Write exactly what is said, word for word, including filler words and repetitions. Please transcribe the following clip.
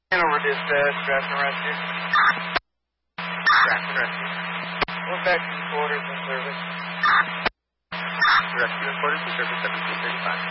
Over dispatch, draft and rescue. Draft and rescue. Going back to the quarters in service. Rescue and quarters in service, seven two thirty-five.